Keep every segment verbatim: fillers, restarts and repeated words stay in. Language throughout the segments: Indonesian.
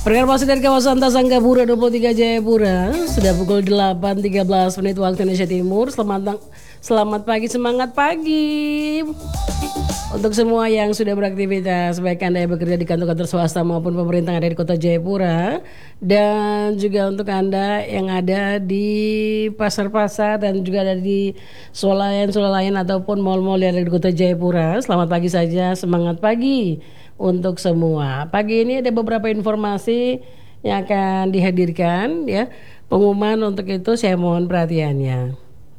Pendengar masih dari kawasan Tasanggapura dua puluh tiga Jayapura. Sudah pukul delapan tiga belas menit waktu Indonesia Timur. Selamat selamat pagi, semangat pagi untuk semua yang sudah beraktivitas, baik Anda yang bekerja di kantor-kantor swasta maupun pemerintah yang ada di kota Jayapura, dan juga untuk Anda yang ada di pasar-pasar dan juga ada di swalayan-swalayan ataupun mal-mal yang ada di kota Jayapura. Selamat pagi saja, semangat pagi untuk semua. Pagi ini ada beberapa informasi yang akan dihadirkan, ya. Pengumuman untuk itu saya mohon perhatiannya.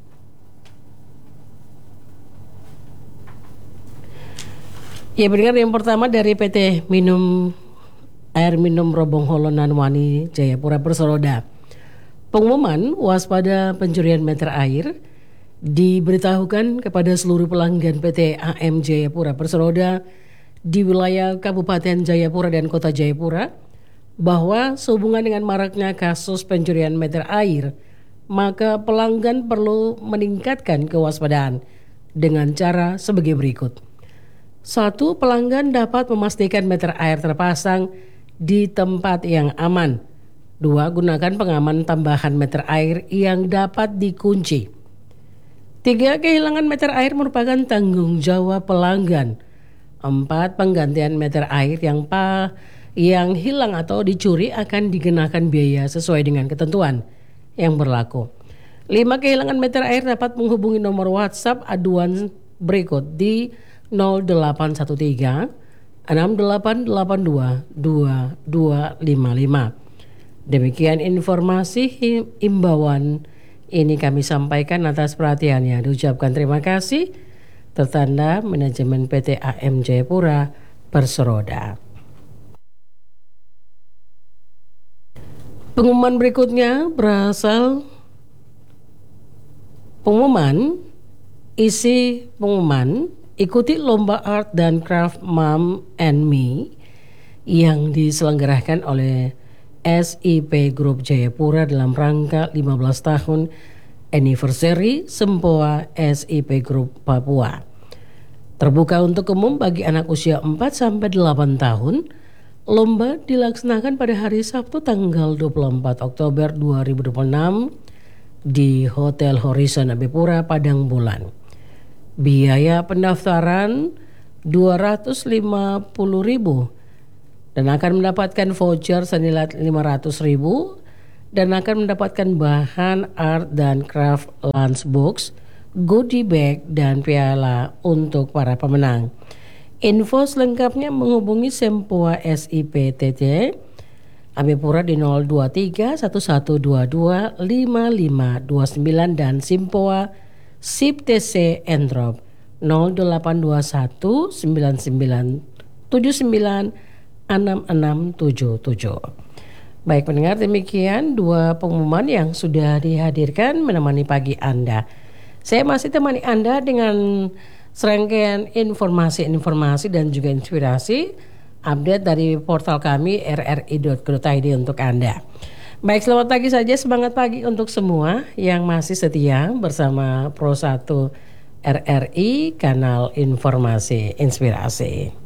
Ya, pendengar, yang pertama dari P T Minum Air Minum Robong Holo Nanwani Jayapura Perseroda. Pengumuman waspada pencurian meter air diberitahukan kepada seluruh pelanggan P T A M Jayapura Perseroda di wilayah Kabupaten Jayapura dan Kota Jayapura bahwa sehubungan dengan maraknya kasus pencurian meter air, maka pelanggan perlu meningkatkan kewaspadaan dengan cara sebagai berikut. Satu, pelanggan dapat memastikan meter air terpasang di tempat yang aman. Dua, gunakan pengaman tambahan meter air yang dapat dikunci. Tiga, kehilangan meter air merupakan tanggung jawab pelanggan. Empat, penggantian meter air yang pa, yang hilang atau dicuri akan dikenakan biaya sesuai dengan ketentuan yang berlaku. Lima, kehilangan meter air dapat menghubungi nomor WhatsApp aduan berikut di nol delapan satu tiga enam delapan delapan dua dua dua lima lima. Demikian informasi imbauan ini kami sampaikan atas perhatiannya. Diucapkan terima kasih. Tertanda Manajemen P T A M Jayapura Perseroda. Pengumuman berikutnya berasal pengumuman isi pengumuman ikuti lomba art dan craft Mom and Me yang diselenggarakan oleh S I P Group Jayapura dalam rangka lima belas tahun anniversary Sempoa S I P Group Papua. Terbuka untuk umum bagi anak usia empat sampai delapan tahun. Lomba dilaksanakan pada hari Sabtu tanggal dua puluh empat Oktober dua ribu dua puluh enam di Hotel Horizon Abipura, Padang Bulan. Biaya pendaftaran dua ratus lima puluh ribu dan akan mendapatkan voucher senilai lima ratus ribu dan akan mendapatkan bahan art dan craft lunchbox, goodie bag dan piala untuk para pemenang. Info selengkapnya menghubungi Sempoa S I P T T Abipura di nol dua tiga satu satu dua dua lima lima dua sembilan dan Sempoa S I P T C Entrop nol delapan dua satu sembilan sembilan tujuh sembilan enam enam tujuh tujuh. Baik pendengar, demikian dua pengumuman yang sudah dihadirkan menemani pagi Anda. Saya masih temani Anda dengan serangkaian informasi-informasi dan juga inspirasi update dari portal kami r r i dot co dot i d untuk Anda. Baik, selamat pagi saja, semangat pagi untuk semua yang masih setia bersama Pro satu R R I, kanal informasi inspirasi.